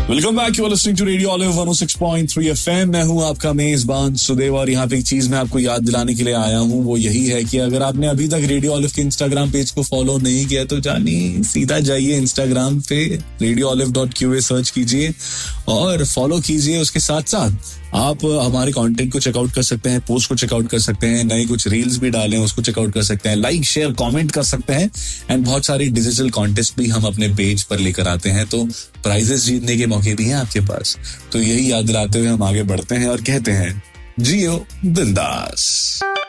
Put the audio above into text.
Welcome back, you are listening to radio olive 106.3 FM. मैं हूं आपका मेजबान सुदेव और यहाँ पे एक चीज मैं आपको याद दिलाने के लिए आया हूं, वो यही है कि अगर आपने अभी तक रेडियो ऑलिव के इंस्टाग्राम पेज को फॉलो नहीं किया तो जानिए सीधा जाइए इंस्टाग्राम पे radioolive.qa सर्च कीजिए और फॉलो कीजिए। उसके साथ साथ आप हमारे कंटेंट को चेकआउट कर सकते हैं, पोस्ट को चेकआउट कर सकते हैं, नए कुछ रील्स भी डालें उसको चेकआउट कर सकते हैं, लाइक शेयर कमेंट कर सकते हैं एंड बहुत सारी डिजिटल कॉन्टेस्ट भी हम अपने पेज पर लेकर आते हैं, तो प्राइजेस जीतने के मौके भी हैं आपके पास। तो यही याद दिलाते हुए हम आगे बढ़ते हैं और कहते हैं जियो बिंदास।